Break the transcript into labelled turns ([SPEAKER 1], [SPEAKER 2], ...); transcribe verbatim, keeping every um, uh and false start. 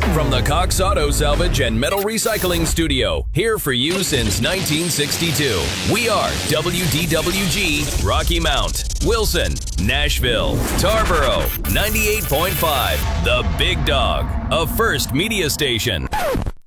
[SPEAKER 1] From the Cox Auto Salvage and Metal Recycling Studio, here for you since nineteen sixty-two. We are W D W G, Rocky Mount, Wilson, Nashville, Tarboro, ninety-eight point five, The Big Dog, a First Media Station.